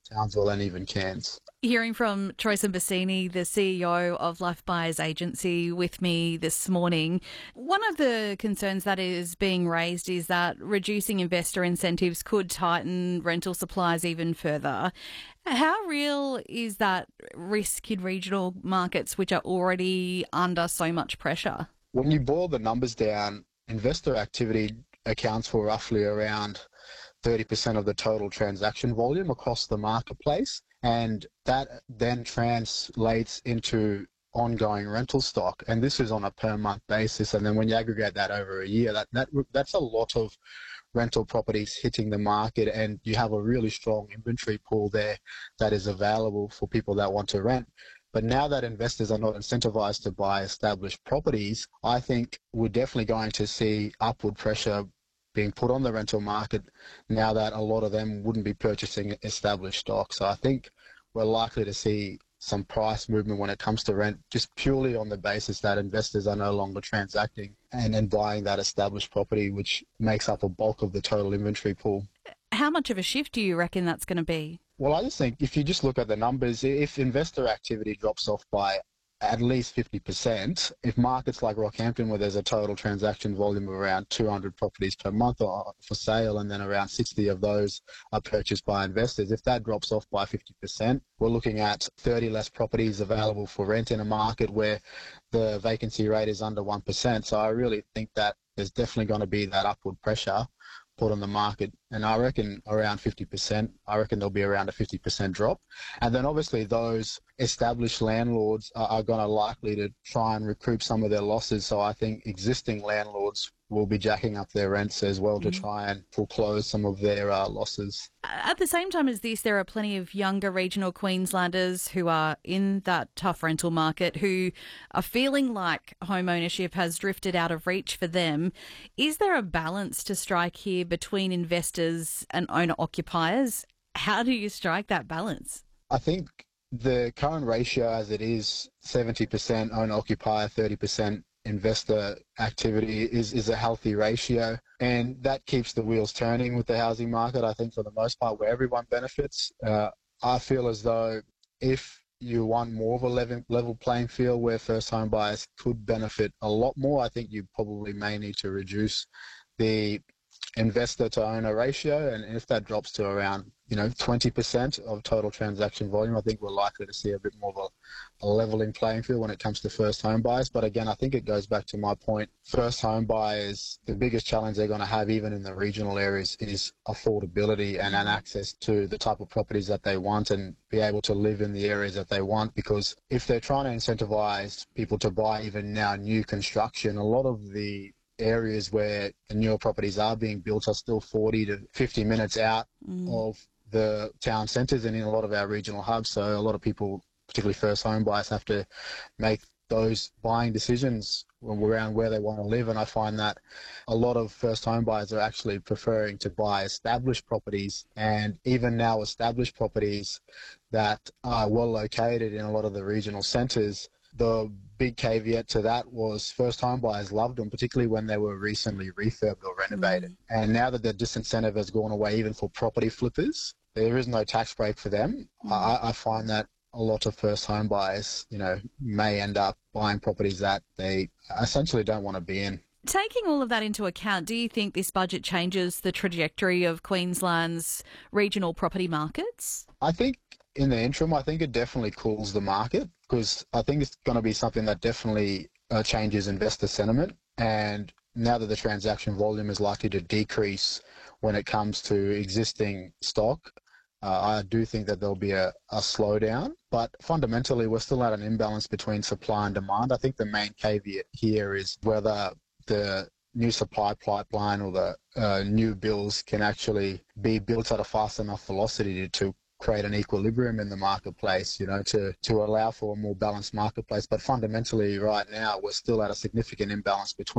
Townsville and even Cairns. Hearing from Troy Bassini, the CEO of Life Buyers Agency, with me this morning. One of the concerns that is being raised is that reducing investor incentives could tighten rental supplies even further. How real is that risk in regional markets which are already under so much pressure? When you boil the numbers down, investor activity accounts for roughly around 30% of the total transaction volume across the marketplace. And that then translates into ongoing rental stock. And this is on a per month basis. And then when you aggregate that over a year, that's a lot of rental properties hitting the market, and you have a really strong inventory pool there that is available for people that want to rent. But now that investors are not incentivized to buy established properties, I think we're definitely going to see upward pressure being put on the rental market now that a lot of them wouldn't be purchasing established stock. So I think we're likely to see some price movement when it comes to rent, just purely on the basis that investors are no longer transacting and buying that established property, which makes up a bulk of the total inventory pool. How much of a shift do you reckon that's going to be? Well, I just think if you just look at the numbers, if investor activity drops off by at least 50%, if markets like Rockhampton, where there's a total transaction volume of around 200 properties per month are for sale, and then around 60 of those are purchased by investors, if that drops off by 50%, we're looking at 30 less properties available for rent in a market where the vacancy rate is under 1%. So I really think that there's definitely going to be that upward pressure put on the market, and I reckon around 50%. I reckon there'll be around a 50% drop. And then obviously those established landlords are going to likely to try and recoup some of their losses. So I think existing landlords will be jacking up their rents as well to try and foreclose some of their losses. At the same time as this, there are plenty of younger regional Queenslanders who are in that tough rental market who are feeling like home ownership has drifted out of reach for them. Is there a balance to strike here between investors and owner-occupiers? How do you strike that balance? I think the current ratio as it is, 70% owner-occupier, 30% investor activity is a healthy ratio, and that keeps the wheels turning with the housing market, I think, for the most part, where everyone benefits. I feel as though if you want more of a level playing field where first home buyers could benefit a lot more, I think you probably may need to reduce the investor to owner ratio, and if that drops to around 20% of total transaction volume, I think we're likely to see a bit more of a leveling playing field when it comes to first home buyers. But again, I think it goes back to my point. First home buyers, the biggest challenge they're going to have, even in the regional areas, is affordability and access to the type of properties that they want and be able to live in the areas that they want. Because if they're trying to incentivize people to buy even now new construction, a lot of the areas where the newer properties are being built are still 40 to 50 minutes out of the town centres and in a lot of our regional hubs. So a lot of people, particularly first home buyers, have to make those buying decisions around where they want to live. And I find that a lot of first home buyers are actually preferring to buy established properties, and even now established properties that are well located in a lot of the regional centres. The big caveat to that was first home buyers loved them, particularly when they were recently refurbed or renovated. And now that the disincentive has gone away even for property flippers, there is no tax break for them. I find that a lot of first home buyers, may end up buying properties that they essentially don't want to be in. Taking all of that into account, do you think this budget changes the trajectory of Queensland's regional property markets? I think in the interim, I think it definitely cools the market, because I think it's going to be something that definitely changes investor sentiment. And now that the transaction volume is likely to decrease when it comes to existing stock, I do think that there'll be a slowdown. But fundamentally, we're still at an imbalance between supply and demand. I think the main caveat here is whether the new supply pipeline or the new builds can actually be built at a fast enough velocity to create an equilibrium in the marketplace, to allow for a more balanced marketplace. But fundamentally, right now, we're still at a significant imbalance between